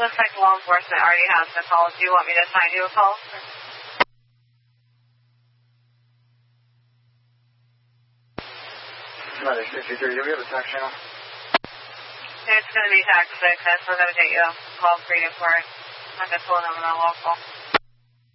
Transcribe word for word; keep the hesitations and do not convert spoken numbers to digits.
Looks like law enforcement already has the call. Do you want me to assign you a call? Another sixty-three, do we have a tax channel? It's going to be tax six. That's we're going to take you a call for you for it. I'm just pulling over the local.